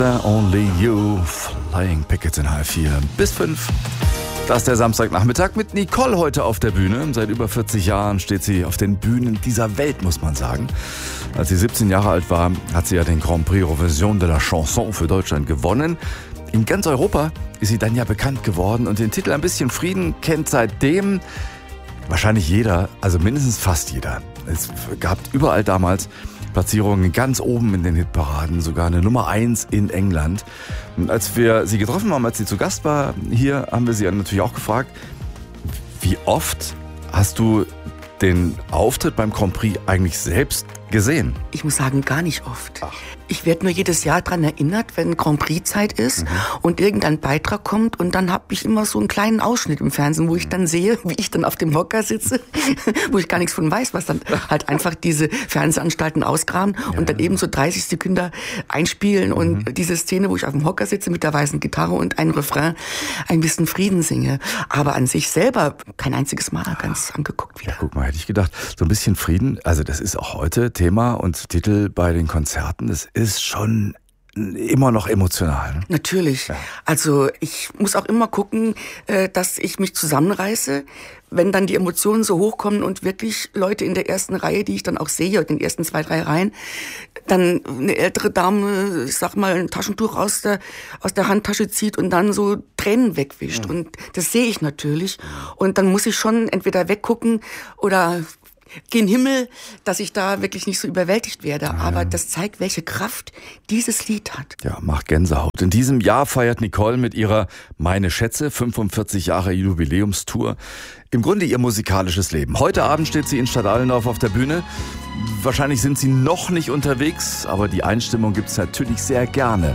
Only You, Flying Pickets in H4 bis 5. Das ist der Samstagnachmittag mit Nicole heute auf der Bühne. Seit über 40 Jahren steht sie auf den Bühnen dieser Welt, muss man sagen. Als sie 17 Jahre alt war, hat sie ja den Grand Prix Eurovision de la Chanson für Deutschland gewonnen. In ganz Europa ist sie dann ja bekannt geworden und den Titel Ein bisschen Frieden kennt seitdem wahrscheinlich jeder, also mindestens fast jeder. Es gab überall damals Platzierungen ganz oben in den Hitparaden, sogar eine Nummer 1 in England. Und als wir sie getroffen haben, als sie zu Gast war hier, haben wir sie natürlich auch gefragt, wie oft hast du den Auftritt beim Grand Prix eigentlich selbst gesehen? Ich muss sagen, gar nicht oft. Ach. Ich werde nur jedes Jahr daran erinnert, wenn Grand Prix-Zeit ist und irgendein Beitrag kommt und dann habe ich immer so einen kleinen Ausschnitt im Fernsehen, wo ich dann sehe, wie ich dann auf dem Hocker sitze, wo ich gar nichts von weiß, was dann halt einfach diese Fernsehanstalten ausgraben und dann eben so 30 Sekunden einspielen und diese Szene, wo ich auf dem Hocker sitze mit der weißen Gitarre und ein Refrain, ein bisschen Frieden singe. Aber an sich selber kein einziges Mal ganz angeguckt wieder. Ja, guck mal, hätte ich gedacht, so ein bisschen Frieden, also das ist auch heute Thema und Titel bei den Konzerten, das ist schon immer noch emotional. Ne? Natürlich. Ja. Also ich muss auch immer gucken, dass ich mich zusammenreiße, wenn dann die Emotionen so hochkommen und wirklich Leute in der ersten Reihe, die ich dann auch sehe, in den ersten 2, 3 Reihen, dann eine ältere Dame, ich sag mal, ein Taschentuch aus der Handtasche zieht und dann so Tränen wegwischt. Und das sehe ich natürlich. Und dann muss ich schon entweder weggucken oder gen Himmel, dass ich da wirklich nicht so überwältigt werde. Ja. Aber das zeigt, welche Kraft dieses Lied hat. Ja, macht Gänsehaut. In diesem Jahr feiert Nicole mit ihrer Meine Schätze 45 Jahre Jubiläumstour im Grunde ihr musikalisches Leben. Heute Abend steht sie in Stadt Allendorf auf der Bühne. Wahrscheinlich sind sie noch nicht unterwegs, aber die Einstimmung gibt's natürlich sehr gerne.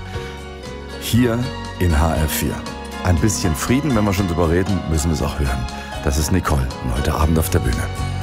Hier in HR4. Ein bisschen Frieden, wenn wir schon drüber reden, müssen wir es auch hören. Das ist Nicole und heute Abend auf der Bühne.